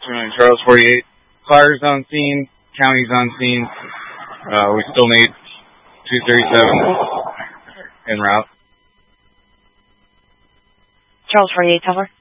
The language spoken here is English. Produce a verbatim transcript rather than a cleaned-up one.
Charles forty-eight. Cars on scene. County's on scene. Uh, we still need two thirty-seven en route. Charles forty-eight, Tower.